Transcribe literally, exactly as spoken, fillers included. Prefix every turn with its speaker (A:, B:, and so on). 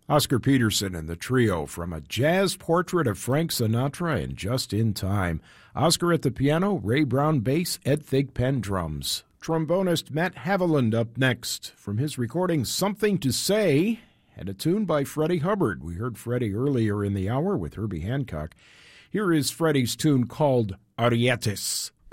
A: Oscar Peterson and the trio from A Jazz Portrait of Frank Sinatra and Just in Time. Oscar at the piano, Ray Brown bass, Ed Thigpen drums. Trombonist Matt Haviland up next from his recording Something to Say, and a tune by Freddie Hubbard. We heard Freddie earlier in the hour with Herbie Hancock. Here is Freddie's tune called Arietis.